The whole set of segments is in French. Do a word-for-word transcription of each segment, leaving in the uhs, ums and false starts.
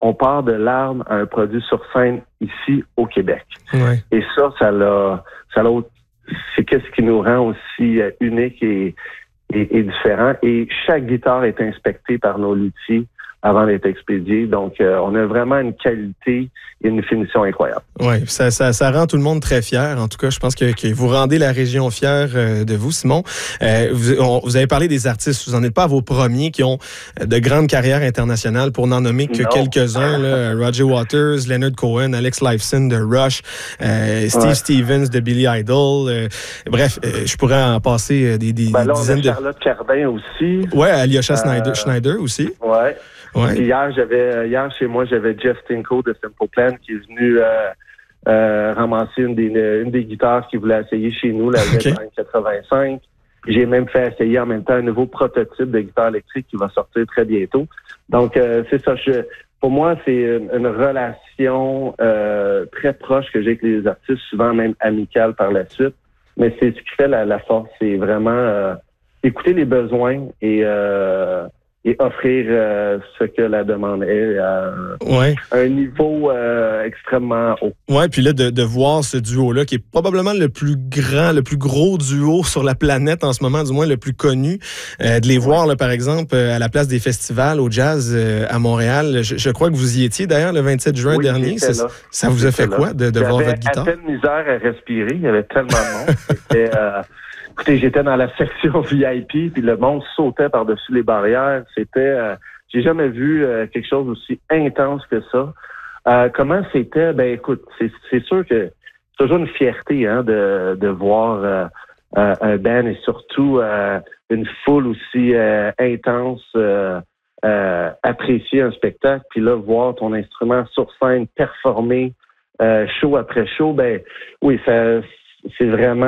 on part de l'arbre à un produit sur scène ici au Québec. Ouais. Et ça, ça l'a, ça l'a, c'est qu'est-ce qui nous rend aussi unique et, et, et différent. Et chaque guitare est inspectée par nos luthiers avant d'être expédiée. Donc, euh, on a vraiment une qualité et une finition incroyable. Oui, ça, ça, ça rend tout le monde très fier. En tout cas, je pense que, que vous rendez la région fière euh, de vous, Simon. Euh, vous, on, vous avez parlé des artistes. Vous n'en êtes pas à vos premiers qui ont de grandes carrières internationales, pour n'en nommer que non. quelques-uns. Là, Roger Waters, Leonard Cohen, Alex Lifeson de Rush, euh, Steve ouais. Stevens de Billy Idol. Euh, bref, euh, je pourrais en passer des, des, ben des là, dizaines on a Charlotte de... Cardin aussi. Oui, Alyosha euh... Schneider, Schneider aussi. Oui. Ouais. Hier, j'avais hier chez moi, j'avais Jeff Stinko de Simple Plan qui est venu euh, euh, ramasser une des une des guitares qu'il voulait essayer chez nous, la okay. quatre-vingt-cinq. J'ai même fait essayer en même temps un nouveau prototype de guitare électrique qui va sortir très bientôt. Donc euh, c'est ça. Je, pour moi, c'est une, une relation euh, très proche que j'ai avec les artistes, souvent même amicale par la suite. Mais c'est ce qui fait la, la force, c'est vraiment euh, écouter les besoins et euh, et offrir euh, ce que la demande est à ouais. un niveau euh, extrêmement haut. Oui, puis là, de, de voir ce duo-là, qui est probablement le plus grand, le plus gros duo sur la planète en ce moment, du moins le plus connu, euh, de les ouais. voir, là, par exemple, à la place des festivals au jazz euh, à Montréal. Je, je crois que vous y étiez, d'ailleurs, le vingt-sept juin oui, dernier. Ça, ça vous a fait là. quoi, de, de voir votre guitare? J'avais à peine misère à respirer. Il y avait tellement de monde. C'était... Euh, Écoutez, j'étais dans la section V I P, puis le monde sautait par-dessus les barrières. C'était, euh, j'ai jamais vu euh, quelque chose aussi intense que ça. Euh, comment c'était? Ben, écoute, c'est, c'est sûr que c'est toujours une fierté, hein, de, de voir euh, euh, un band et surtout euh, une foule aussi euh, intense euh, euh, apprécier un spectacle, puis là voir ton instrument sur scène performer euh, show après show. Ben, oui, ça. C'est vraiment,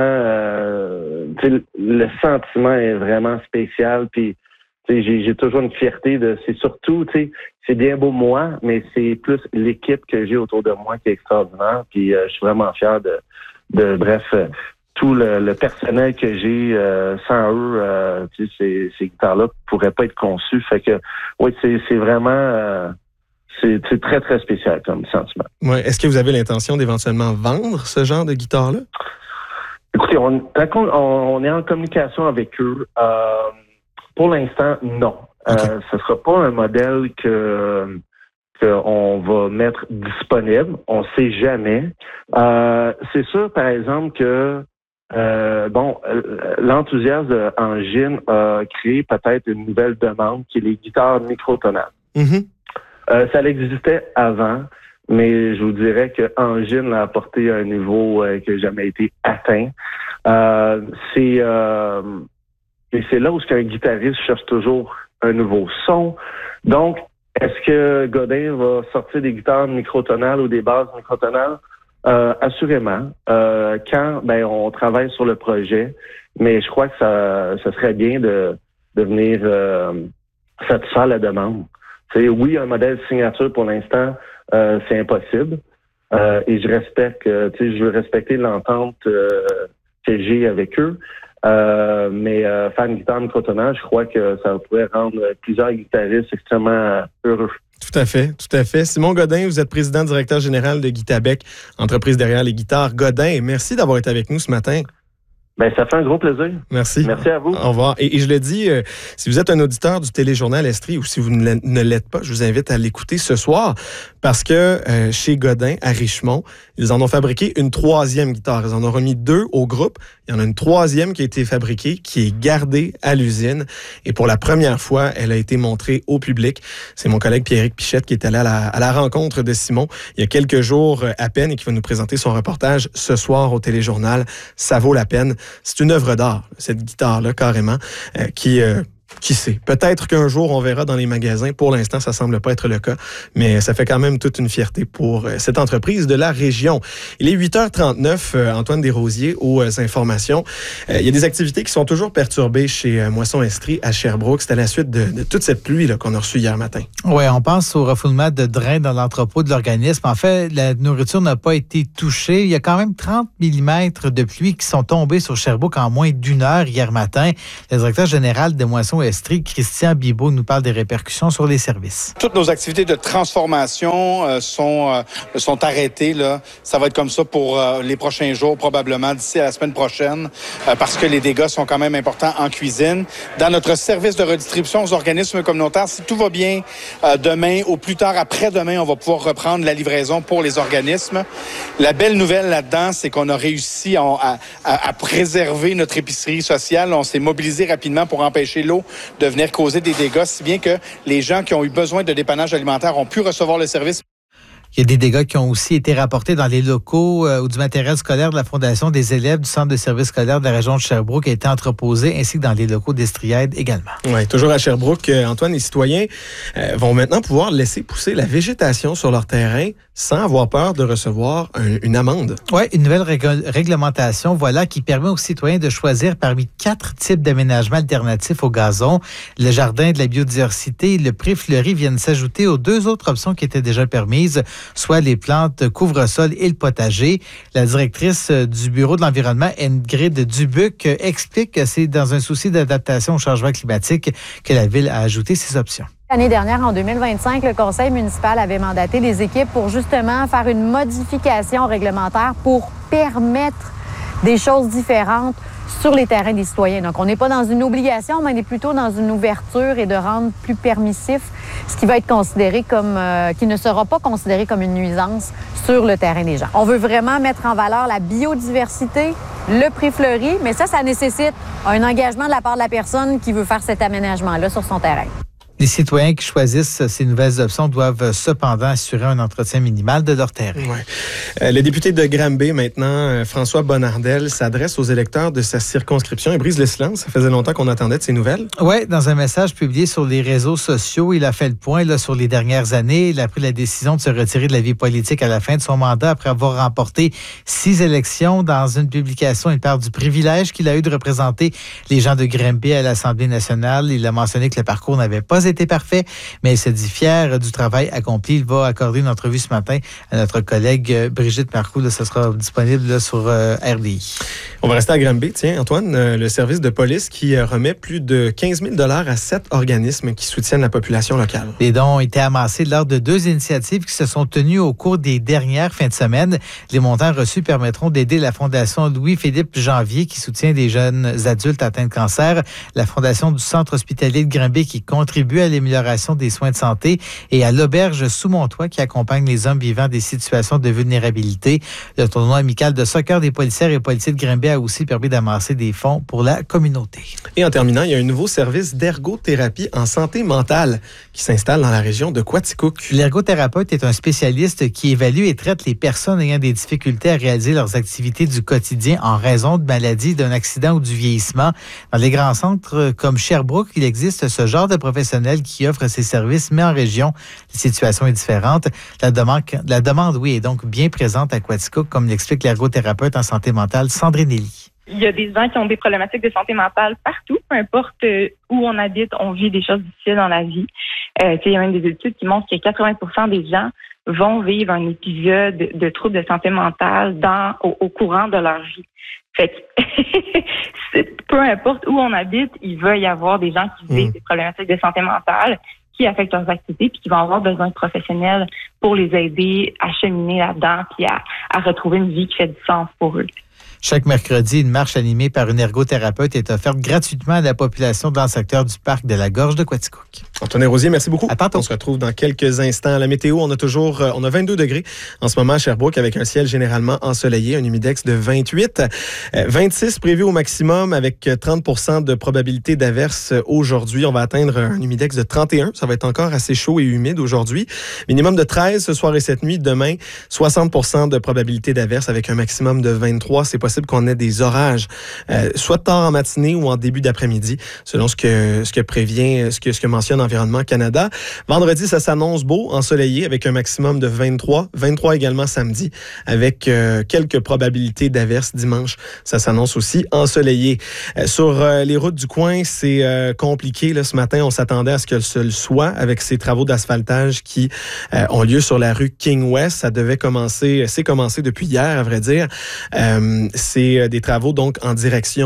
euh, le sentiment est vraiment spécial. Puis, j'ai, j'ai toujours une fierté de, c'est surtout, tu sais, c'est bien beau moi, mais c'est plus l'équipe que j'ai autour de moi qui est extraordinaire. Puis, euh, je suis vraiment fier de, de bref, euh, tout le, le personnel que j'ai. Euh, sans eux, euh, tu sais, ces, ces guitares-là pourraient pas être conçues. Fait que, oui, c'est, c'est vraiment. Euh, C'est, c'est très, très spécial comme sentiment. Ouais. Est-ce que vous avez l'intention d'éventuellement vendre ce genre de guitare-là? Écoutez, on, on, on est en communication avec eux. Euh, pour l'instant, non. Okay. Euh, ce ne sera pas un modèle que qu'on va mettre disponible. On ne sait jamais. Euh, c'est sûr, par exemple, que euh, bon, l'enthousiasme d'Engine a créé peut-être une nouvelle demande qui est les guitares microtonales. Mm-hmm. Euh, ça existait avant, mais je vous dirais que Engine l'a apporté à un niveau euh, qui n'a jamais été atteint. Euh, c'est euh, et c'est là où un guitariste cherche toujours un nouveau son. Donc, est-ce que Godin va sortir des guitares microtonales ou des basses microtonales? Euh, assurément. Euh, quand ben on travaille sur le projet, mais je crois que ça, ça serait bien de, de venir euh, satisfaire la demande. C'est, oui, un modèle signature pour l'instant, euh, c'est impossible. Euh, et je respecte, euh, tu sais, je veux respecter l'entente euh, que j'ai avec eux. Euh, mais euh, faire une guitare microtonale, je crois que ça pourrait rendre plusieurs guitaristes extrêmement heureux. Tout à fait, tout à fait. Simon Godin, vous êtes président directeur général de Guitabec, entreprise derrière les guitares Godin. Merci d'avoir été avec nous ce matin. Ben, ça fait un gros plaisir. Merci. Merci à vous. Au revoir. Et, et je le dis, euh, si vous êtes un auditeur du téléjournal Estrie ou si vous ne, ne l'êtes pas, je vous invite à l'écouter ce soir parce que euh, chez Godin, à Richemont, ils en ont fabriqué une troisième guitare. Ils en ont remis deux au groupe. Il y en a une troisième qui a été fabriquée, qui est gardée à l'usine. Et pour la première fois, elle a été montrée au public. C'est mon collègue Pierrick Pichette qui est allé à la, à la rencontre de Simon il y a quelques jours à peine et qui va nous présenter son reportage ce soir au téléjournal. Ça vaut la peine. C'est une œuvre d'art, cette guitare-là, carrément, euh, qui... Euh, Qui sait? Peut-être qu'un jour, on verra dans les magasins. Pour l'instant, ça semble pas être le cas, mais ça fait quand même toute une fierté pour cette entreprise de la région. Il est huit heures trente-neuf, euh, Antoine Desrosiers aux euh, informations. Euh, il y a des activités qui sont toujours perturbées chez euh, Moisson Estrie à Sherbrooke. C'est à la suite de, de toute cette pluie là, qu'on a reçue hier matin. Oui, on pense au refoulement de drains dans l'entrepôt de l'organisme. En fait, la nourriture n'a pas été touchée. Il y a quand même trente millimètres de pluie qui sont tombés sur Sherbrooke en moins d'une heure hier matin. Le directeur général de Moisson Estrie. Christian Bibeau nous parle des répercussions sur les services. Toutes nos activités de transformation euh, sont, euh, sont arrêtées. Là. Ça va être comme ça pour euh, les prochains jours, probablement d'ici à la semaine prochaine, euh, parce que les dégâts sont quand même importants en cuisine. Dans notre service de redistribution aux organismes communautaires, si tout va bien, euh, demain ou plus tard après-demain, on va pouvoir reprendre la livraison pour les organismes. La belle nouvelle là-dedans, c'est qu'on a réussi à, à, à préserver notre épicerie sociale. On s'est mobilisé rapidement pour empêcher l'eau de venir causer des dégâts, si bien que les gens qui ont eu besoin de dépannage alimentaire ont pu recevoir le service. Il y a des dégâts qui ont aussi été rapportés dans les locaux euh, où du matériel scolaire de la Fondation des élèves du Centre de services scolaires de la région de Sherbrooke a été entreposé, ainsi que dans les locaux d'Estriade également. Oui, toujours à Sherbrooke, euh, Antoine, les citoyens euh, vont maintenant pouvoir laisser pousser la végétation sur leur terrain sans avoir peur de recevoir un, une amende. Oui, une nouvelle rég- réglementation, voilà, qui permet aux citoyens de choisir parmi quatre types d'aménagements alternatifs au gazon. Le jardin de la biodiversité et le pré fleuri viennent s'ajouter aux deux autres options qui étaient déjà permises, soit les plantes couvre-sol et le potager. La directrice du Bureau de l'environnement, Ingrid Dubuc, explique que c'est dans un souci d'adaptation au changement climatique que la Ville a ajouté ces options. L'année dernière, en deux mille vingt-cinq, le conseil municipal avait mandaté des équipes pour justement faire une modification réglementaire pour permettre des choses différentes sur les terrains des citoyens. Donc, on n'est pas dans une obligation, mais on est plutôt dans une ouverture et de rendre plus permissif ce qui va être considéré comme, euh, qui ne sera pas considéré comme une nuisance sur le terrain des gens. On veut vraiment mettre en valeur la biodiversité, le pré fleuri, mais ça, ça nécessite un engagement de la part de la personne qui veut faire cet aménagement-là sur son terrain. Les citoyens qui choisissent ces nouvelles options doivent cependant assurer un entretien minimal de leur terrain. Ouais. Euh, le député de Granby, maintenant, euh, François Bonnardel, s'adresse aux électeurs de sa circonscription et brise le silence. Ça faisait longtemps qu'on attendait de ces nouvelles. Oui, dans un message publié sur les réseaux sociaux, il a fait le point là, sur les dernières années. Il a pris la décision de se retirer de la vie politique à la fin de son mandat après avoir remporté six élections. Dans une publication, il parle du privilège qu'il a eu de représenter les gens de Granby à l'Assemblée nationale. Il a mentionné que le parcours n'avait pas été parfait, mais il se dit fier du travail accompli. Il va accorder une entrevue ce matin à notre collègue Brigitte Marcoux. Là, ça sera disponible là, sur euh, R D I. On va rester à Granby. Tiens, Antoine, euh, le service de police qui euh, remet plus de quinze mille dollars à sept organismes qui soutiennent la population locale. Les dons ont été amassés lors de deux initiatives qui se sont tenues au cours des dernières fins de semaine. Les montants reçus permettront d'aider la Fondation Louis-Philippe Janvier qui soutient des jeunes adultes atteints de cancer, la Fondation du Centre hospitalier de Granby qui contribue à l'amélioration des soins de santé et à l'Auberge sous Montois qui accompagne les hommes vivant des situations de vulnérabilité. Le tournoi amical de soccer des policières et policiers de Granby a aussi permis d'amasser des fonds pour la communauté. Et en terminant, il y a un nouveau service d'ergothérapie en santé mentale qui s'installe dans la région de Quaticook. L'ergothérapeute est un spécialiste qui évalue et traite les personnes ayant des difficultés à réaliser leurs activités du quotidien en raison de maladies, d'un accident ou du vieillissement. Dans les grands centres comme Sherbrooke, il existe ce genre de professionnels qui offrent ces services, mais en région, la situation est différente. La demande, la demande, oui, est donc bien présente à Quaticook, comme l'explique l'ergothérapeute en santé mentale Sandrine Elie. Il y a des gens qui ont des problématiques de santé mentale partout, peu importe où on habite, on vit des choses difficiles dans la vie. Euh, il y a même des études qui montrent que quatre-vingts pour cent des gens vont vivre un épisode de, de troubles de santé mentale dans, au, au courant de leur vie. Fait que, peu importe où on habite, il va y avoir des gens qui vivent mmh. des problématiques de santé mentale qui affectent leurs activités puis qui vont avoir besoin de professionnels pour les aider à cheminer là-dedans puis à, à retrouver une vie qui fait du sens pour eux. Chaque mercredi, une marche animée par une ergothérapeute est offerte gratuitement à la population dans le secteur du parc de la Gorge de Quaticook. Antoine Rosier, merci beaucoup. À tantôt. On se retrouve dans quelques instants. La météo, on a toujours, on a vingt-deux degrés en ce moment à Sherbrooke avec un ciel généralement ensoleillé, un humidex de vingt-huit. vingt-six prévu au maximum avec trente pour cent de probabilité d'averse aujourd'hui. On va atteindre un humidex de trente et un. Ça va être encore assez chaud et humide aujourd'hui. Minimum de treize ce soir et cette nuit. Demain, soixante pour cent de probabilité d'averse avec un maximum de vingt-trois. C'est possible qu'on ait des orages, euh, soit tard en matinée ou en début d'après-midi, selon ce que, ce que prévient, ce que, ce que mentionne Environnement Canada. Vendredi, ça s'annonce beau, ensoleillé, avec un maximum de vingt-trois. vingt-trois également samedi, avec euh, quelques probabilités d'averse. Dimanche, ça s'annonce aussi ensoleillé. Euh, sur euh, les routes du coin, c'est euh, compliqué. Là, ce matin, on s'attendait à ce que ce le soit, avec ces travaux d'asphaltage qui euh, ont lieu sur la rue King West. Ça devait commencer, c'est commencé depuis hier, à vrai dire. Euh, C'est des travaux donc en direction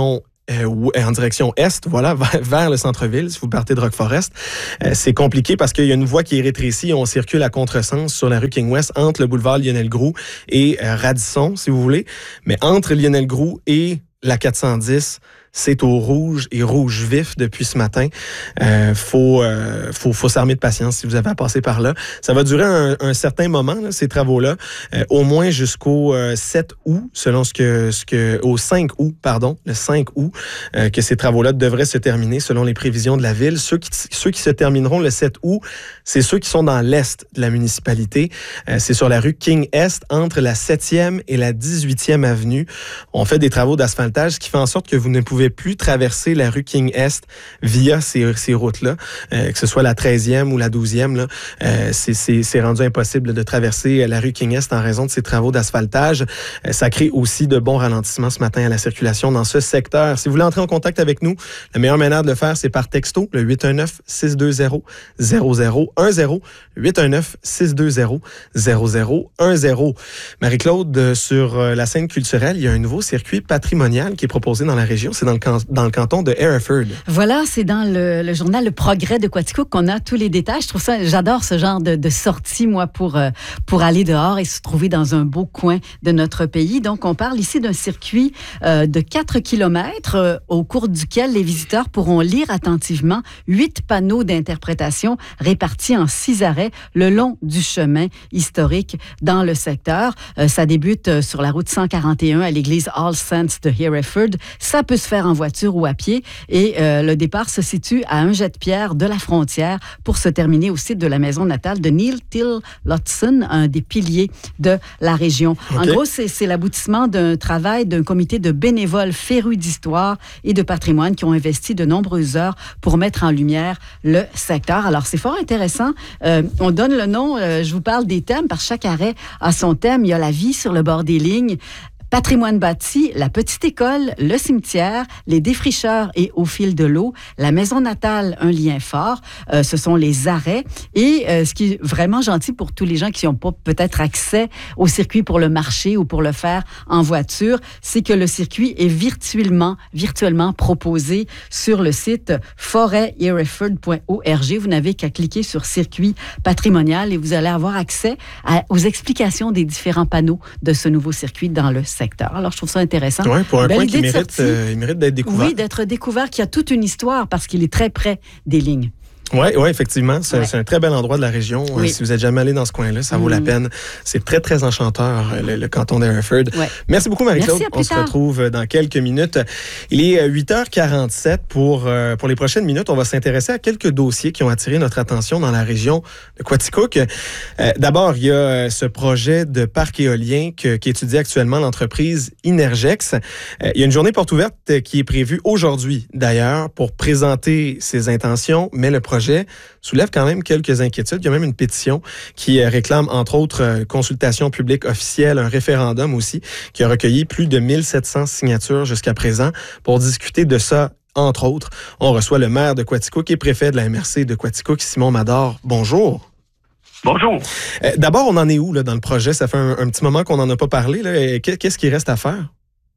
euh, ou, en direction est, voilà, vers, vers le centre-ville, si vous partez de Rock-Forest. Euh, c'est compliqué parce qu'il y a une voie qui est rétrécie. On circule à contresens sur la rue King-West entre le boulevard Lionel-Groulx et euh, Radisson, si vous voulez. Mais entre Lionel-Groulx et la quatre cent dix, c'est au rouge et rouge vif depuis ce matin. Euh, faut, euh, faut, faut s'armer de patience si vous avez à passer par là. Ça va durer un, un certain moment, là, ces travaux-là, euh, au moins jusqu'au euh, sept août, selon ce que, ce que, au cinq août, pardon, le cinq août, euh, que ces travaux-là devraient se terminer selon les prévisions de la ville. Ceux qui, ceux qui se termineront le sept août, c'est ceux qui sont dans l'est de la municipalité. Euh, c'est sur la rue King-Est, entre la septième et la dix-huitième avenue. On fait des travaux d'asphaltage, ce qui fait en sorte que vous ne pouvez plus traverser la rue King-Est via ces, ces routes-là, euh, que ce soit la treizième ou la douzième. Là, euh, c'est, c'est, c'est rendu impossible de traverser la rue King-Est en raison de ces travaux d'asphaltage. Euh, ça crée aussi de bons ralentissements ce matin à la circulation dans ce secteur. Si vous voulez entrer en contact avec nous, la meilleure manière de le faire, c'est par texto, le huit un neuf, six deux zéro, zéro zéro un zéro, huit un neuf, six deux zéro, zéro zéro un zéro. Marie-Claude, sur la scène culturelle, il y a un nouveau circuit patrimonial qui est proposé dans la région. C'est dans le, can- dans le canton de Hereford. Voilà, c'est dans le, le journal Le Progrès de Quaticook qu'on a tous les détails. Je trouve ça, j'adore ce genre de, de sortie, moi, pour, euh, pour aller dehors et se trouver dans un beau coin de notre pays. Donc, on parle ici d'un circuit euh, de quatre kilomètres euh, au cours duquel les visiteurs pourront lire attentivement huit panneaux d'interprétation répartis en six arrêts le long du chemin historique dans le secteur. Euh, ça débute euh, sur la route cent quarante et un à l'église All Saints de Hereford. Ça peut se faire en voiture ou à pied et euh, le départ se situe à un jet de pierre de la frontière pour se terminer au site de la maison natale de Neil Tillotson, un des piliers de la région. Okay. En gros, c'est, c'est l'aboutissement d'un travail d'un comité de bénévoles férus d'histoire et de patrimoine qui ont investi de nombreuses heures pour mettre en lumière le secteur. Alors, c'est fort intéressant. Euh, on donne le nom, euh, je vous parle des thèmes, parce que chaque arrêt a son thème. Il y a la vie sur le bord des lignes, patrimoine bâti, la petite école, le cimetière, les défricheurs et au fil de l'eau, la maison natale, un lien fort, euh, ce sont les arrêts. Et euh, ce qui est vraiment gentil pour tous les gens qui n'ont pas peut-être accès au circuit pour le marcher ou pour le faire en voiture, c'est que le circuit est virtuellement, virtuellement proposé sur le site forêt hereford point org. Vous n'avez qu'à cliquer sur circuit patrimonial et vous allez avoir accès à, aux explications des différents panneaux de ce nouveau circuit dans le secteur. Alors, je trouve ça intéressant. Oui, pour un point qui mérite, euh, il mérite d'être découvert. Oui, d'être découvert, qui a toute une histoire parce qu'il est très près des lignes. Oui, ouais, effectivement. C'est, ouais. c'est un très bel endroit de la région. Oui. Euh, si vous n'êtes jamais allé dans ce coin-là, ça mmh. vaut la peine. C'est très, très enchanteur, le, le canton d'Hereford. Ouais. Merci beaucoup, Marie-Claude. Merci, on se retrouve dans quelques minutes. Il est huit heures quarante-sept. Pour, euh, pour les prochaines minutes, on va s'intéresser à quelques dossiers qui ont attiré notre attention dans la région de Quaticook. Euh, d'abord, il y a ce projet de parc éolien que, qui étudie actuellement l'entreprise Inergex. Euh, il y a une journée porte ouverte qui est prévue aujourd'hui, d'ailleurs, pour présenter ses intentions, mais le projet projet soulève quand même quelques inquiétudes. Il y a même une pétition qui réclame, entre autres, consultation publique officielle, un référendum aussi, qui a recueilli plus de mille sept cents signatures jusqu'à présent pour discuter de ça. Entre autres, on reçoit le maire de Quaticook et préfet de la M R C de Quaticook, Simon Mador. Bonjour. Bonjour. Euh, d'abord, on en est où là, dans le projet? Ça fait un, un petit moment qu'on n'en a pas parlé. Là. Qu'est-ce qu'il reste à faire?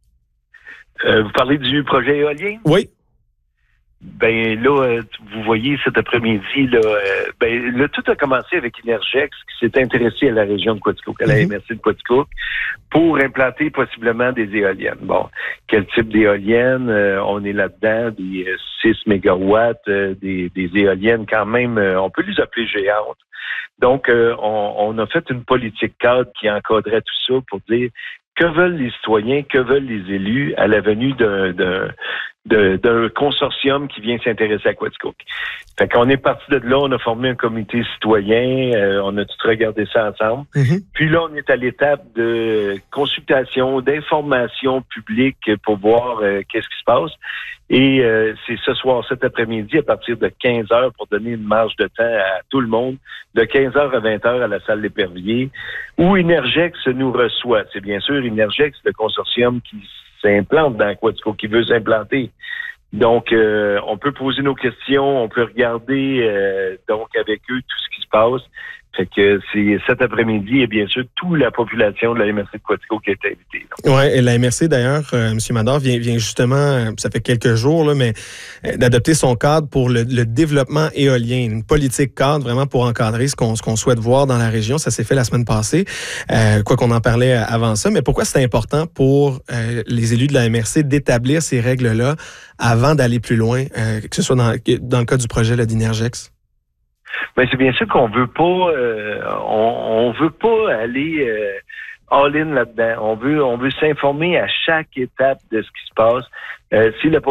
Euh, vous parlez du projet éolien? Oui. Ben là, vous voyez cet après-midi, là, euh, ben là, tout a commencé avec Inergex qui s'est intéressé à la région de Quaticook, à la M R C de Quaticook, pour implanter possiblement des éoliennes. Bon, quel type d'éoliennes? Euh, on est là-dedans, des euh, six mégawatts, euh, des, des éoliennes quand même, euh, on peut les appeler géantes. Donc, euh, on, on a fait une politique cadre qui encadrait tout ça pour dire que veulent les citoyens, que veulent les élus à la venue d'un, d'un, d'un, d'un consortium qui vient s'intéresser à Quaticook. Fait qu'on est parti de là, on a formé un comité citoyen, euh, on a tout regardé ça ensemble. Mm-hmm. Puis là, on est à l'étape de consultation, d'information publique pour voir euh, qu'est-ce qui se passe. Et euh, c'est ce soir, cet après-midi, à partir de quinze heures, pour donner une marge de temps à tout le monde, de quinze heures à vingt heures à la salle d'Épervier, où Inergex nous reçoit. C'est bien sûr Inergex, le consortium qui s'implante dans Quaticook, qui veut s'implanter. Donc, euh, on peut poser nos questions, on peut regarder euh, donc avec eux tout ce qui se passe. Fait que c'est cet après-midi et bien sûr toute la population de la M R C de Quatico qui a été invitée. Oui, et la M R C d'ailleurs, euh, M. Mador, vient, vient justement, ça fait quelques jours, là, mais euh, d'adopter son cadre pour le, le développement éolien, une politique cadre vraiment pour encadrer ce qu'on, ce qu'on souhaite voir dans la région. Ça s'est fait la semaine passée, euh, quoi qu'on en parlait avant ça. Mais pourquoi c'est important pour euh, les élus de la M R C d'établir ces règles-là avant d'aller plus loin, euh, que ce soit dans, dans le cas du projet là, d'Inergex? Ben c'est bien sûr qu'on veut pas, euh, on, on veut pas aller euh, all-in là-dedans. On veut, on veut s'informer à chaque étape de ce qui se passe. Euh, si la